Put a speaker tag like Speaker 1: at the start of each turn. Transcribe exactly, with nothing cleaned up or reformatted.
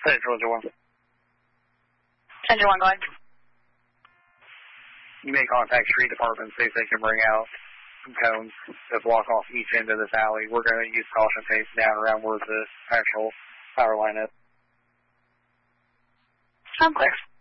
Speaker 1: Hey, Georgia one.
Speaker 2: Central one, go ahead.
Speaker 1: You may contact street department, see if they can bring out some cones to block off each end of this alley. We're going to use caution tape down around where the actual power line is.
Speaker 2: I'm clear.